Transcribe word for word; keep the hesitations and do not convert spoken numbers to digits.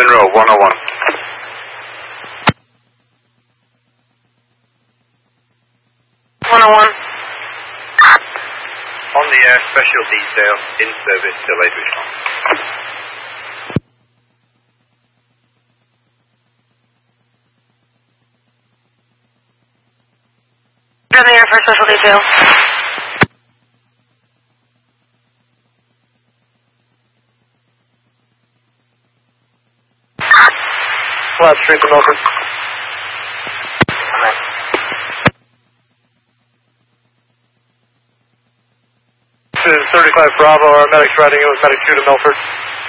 Monroe, one oh one. one oh one. On the air, special detail, in service, delayed response. On the air for special detail. Flat Street to Milford. This is thirty-five Bravo, our medic's riding in with medic two to Milford.